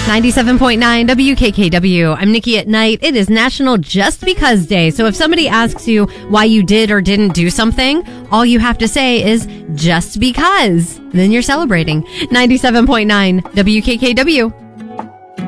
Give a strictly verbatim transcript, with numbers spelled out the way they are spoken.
ninety-seven point nine W K K W. I'm Nikki at Night. It is National Just Because Day. So if somebody asks you why you did or didn't do something, all you have to say is just because. Then you're celebrating. ninety-seven point nine W K K W.